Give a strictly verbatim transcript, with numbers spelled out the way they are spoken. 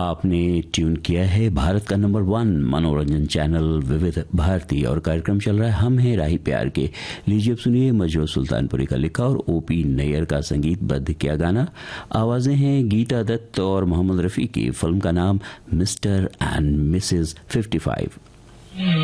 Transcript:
आपने ट्यून किया है भारत का नंबर वन मनोरंजन चैनल विविध भारती और कार्यक्रम चल रहा है हम हैं राही प्यार के। लीजिए अब सुनिए मजरू सुल्तानपुरी का लिखा और ओपी नैयर का संगीतबद्ध किया गाना। आवाजें हैं गीता दत्त और मोहम्मद रफी की। फिल्म का नाम mister and Mrs fifty five.